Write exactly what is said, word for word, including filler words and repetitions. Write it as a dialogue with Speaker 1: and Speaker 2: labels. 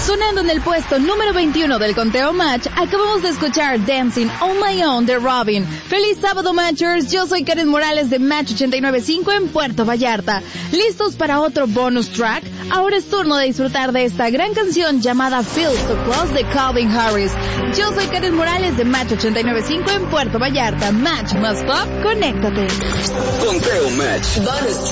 Speaker 1: Sonando en el puesto número veintiuno del conteo Match, acabamos de escuchar Dancing on My Own de Robin. ¡Feliz sábado, Matchers! Yo soy Karen Morales de Match ochenta y nueve punto cinco en Puerto Vallarta. ¿Listos para otro bonus track? Ahora es turno de disfrutar de esta gran canción llamada Feel So Close de Calvin Harris. Yo soy Karen Morales de Match ochenta y nueve punto cinco en Puerto Vallarta. Match más pop, conéctate.
Speaker 2: Conteo Match.